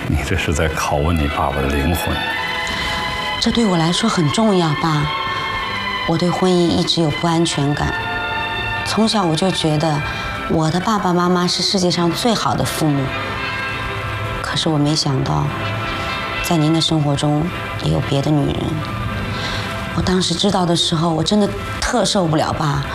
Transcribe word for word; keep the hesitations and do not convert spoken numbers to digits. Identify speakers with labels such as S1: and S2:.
S1: 你这是在拷问你爸爸的灵魂。
S2: 这对我来说很重要，爸。我对婚姻一直有不安全感，从小我就觉得我的爸爸妈妈是世界上最好的父母。可是我没想到，在您的生活中也有别的女人。我当时知道的时候，我真的特受不了，爸。